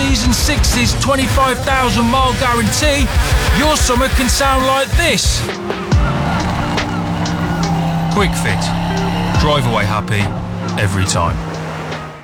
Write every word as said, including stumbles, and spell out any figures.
Season six's twenty-five thousand mile guarantee, your summer can sound like this. Quick Fit. Drive away happy every time.